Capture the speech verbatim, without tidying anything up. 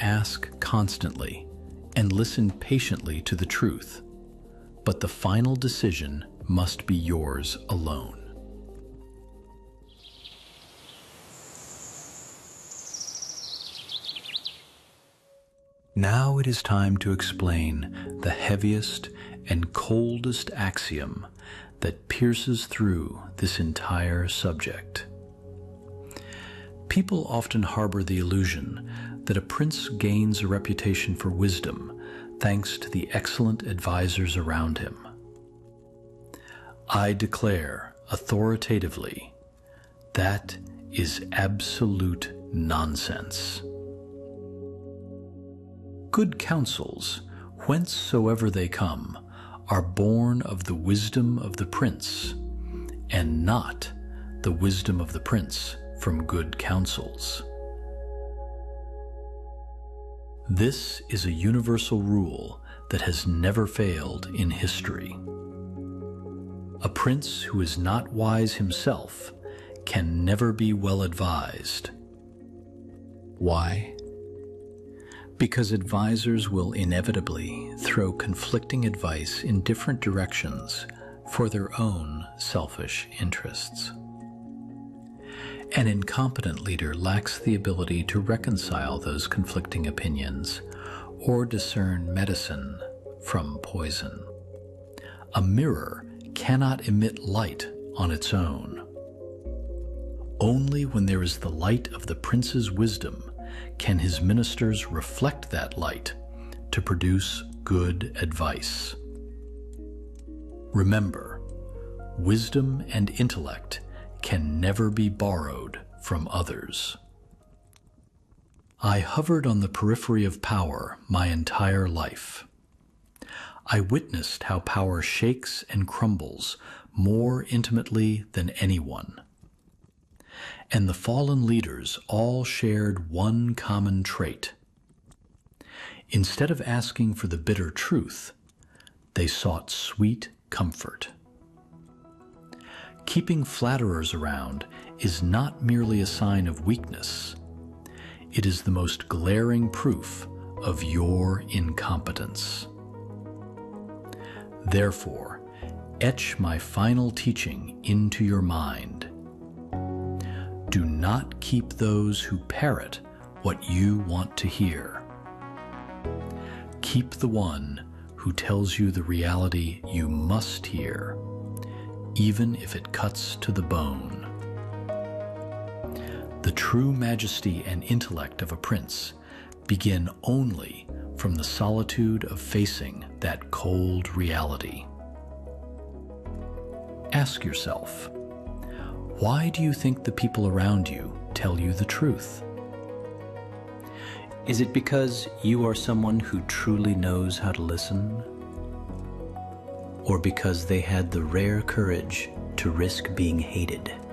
ask constantly and listen patiently to the truth, but the final decision must be yours alone. Now it is time to explain the heaviest and coldest axiom that pierces through this entire subject. People often harbor the illusion that a prince gains a reputation for wisdom thanks to the excellent advisors around him. I declare authoritatively that is absolute nonsense. Good counsels, whencesoever they come, are born of the wisdom of the prince, and not the wisdom of the prince from good counsels. This is a universal rule that has never failed in history. A prince who is not wise himself can never be well advised. Why? Because advisors will inevitably throw conflicting advice in different directions for their own selfish interests. An incompetent leader lacks the ability to reconcile those conflicting opinions or discern medicine from poison. A mirror cannot emit light on its own. Only when there is the light of the prince's wisdom can his ministers reflect that light to produce good advice. Remember, wisdom and intellect can never be borrowed from others. I hovered on the periphery of power my entire life. I witnessed how power shakes and crumbles more intimately than anyone. And the fallen leaders all shared one common trait. Instead of asking for the bitter truth, they sought sweet comfort. Keeping flatterers around is not merely a sign of weakness. It is the most glaring proof of your incompetence. Therefore, etch my final teaching into your mind. Do not keep those who parrot what you want to hear. Keep the one who tells you the reality you must hear, even if it cuts to the bone. The true majesty and intellect of a prince begin only from the solitude of facing that cold reality. Ask yourself, why do you think the people around you tell you the truth? Is it because you are someone who truly knows how to listen? Or because they had the rare courage to risk being hated?